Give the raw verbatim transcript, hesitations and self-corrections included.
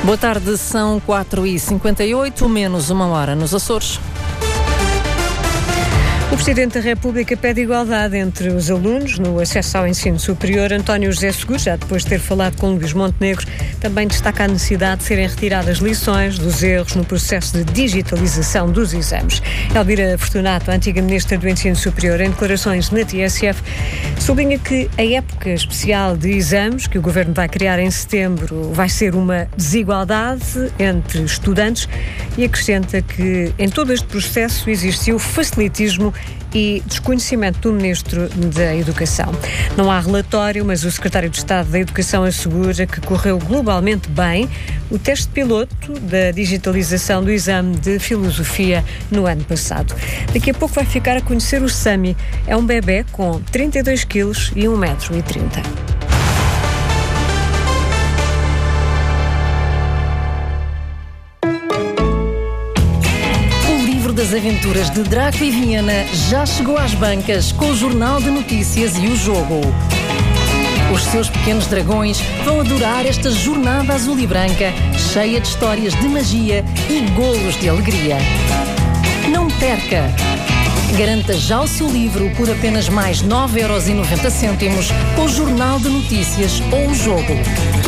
Boa tarde, são quatro e cinquenta e oito, menos uma hora nos Açores. O Presidente da República pede igualdade entre os alunos no acesso ao ensino superior. António José Seguro, já depois de ter falado com Luís Montenegro, também destaca a necessidade de serem retiradas lições dos erros no processo de digitalização dos exames. Elvira Fortunato, a antiga Ministra do Ensino Superior, em declarações na T S F, sublinha que a época especial de exames que o Governo vai criar em setembro vai ser uma desigualdade entre estudantes e acrescenta que em todo este processo existiu facilitismo e desconhecimento do Ministro da Educação. Não há relatório, mas o Secretário de Estado da Educação assegura que correu globalmente bem o teste piloto da digitalização do exame de Filosofia no ano passado. Daqui a pouco vai ficar a conhecer o Sami. É um bebé com trinta e dois quilos e um metro e trinta. Das aventuras de Draco e Viena já chegou às bancas com o Jornal de Notícias e o Jogo. Os seus pequenos dragões vão adorar esta jornada azul e branca, cheia de histórias de magia e golos de alegria. Não perca! Garanta já o seu livro por apenas mais nove euros e noventa cêntimos com o Jornal de Notícias ou o Jogo.